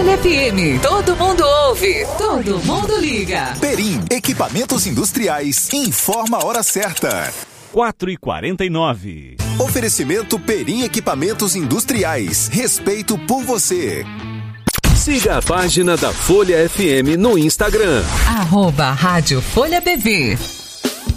Folha FM. Todo mundo ouve, todo mundo liga. Perim, equipamentos industriais, informa a hora certa. 4h49. Oferecimento Perim Equipamentos Industriais. Respeito por você. Siga a página da Folha FM no Instagram. @Rádio Folha BV.